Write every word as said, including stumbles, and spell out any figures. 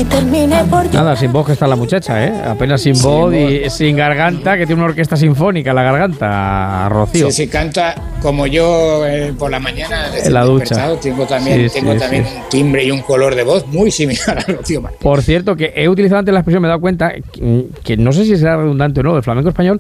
y terminé por llorar. Nada, sin voz que está la muchacha, ¿eh? Apenas sin Sin voz voz. y sin garganta, que tiene una orquesta sinfónica en la garganta, Rocío. Sí, sí, canta como yo eh, por la mañana En la ducha. despertado. Tengo también, Sí, tengo sí, también sí. un timbre y un color de voz muy similar a Rocío Martínez. Por cierto, que he utilizado antes la expresión, me he dado cuenta que, que no sé si será redundante o no, el flamenco español